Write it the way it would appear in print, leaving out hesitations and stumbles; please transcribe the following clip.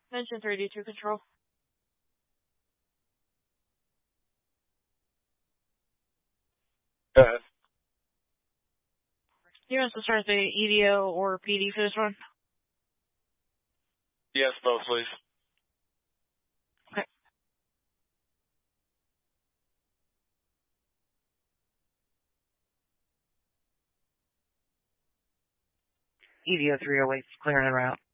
Mention 3D2 control. Go ahead. You want to start the EDO or PD for this one? Yes, both, please. Okay. EDO 308 clearing the route.